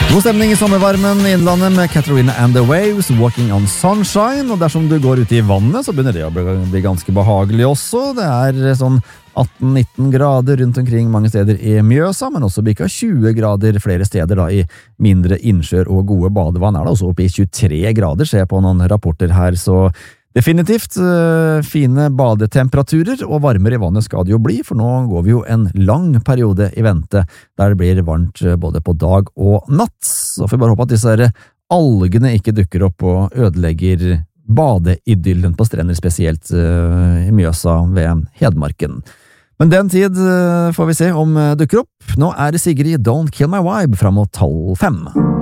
God stemning i sommervarmen i Innlandet med Katarina and the Waves, Walking on Sunshine, og dersom du går ute i vannet, så begynner det å bli ganske behagelig også. Det er sånn 18-19 grader rundt omkring mange steder i Mjøsa, men også bikka 20 grader flere steder da, i mindre innsjøer og gode badevann er det også oppe i 23 grader, ser jeg på noen rapporter her, så definitivt fine badetemperaturer, og varmere i vannet skal det jo bli, for nå går vi jo en lang periode i vente, der det blir varmt både på dag og natt. Så får vi bare håpe at disse algene ikke dukker opp og ødelegger badeidyllen på strender, spesielt i Mjøsa ved Hedmarken. Men den tid får vi se om dukker opp. Nå er det Sigrid Don't Kill My Vibe fram mot 12:05.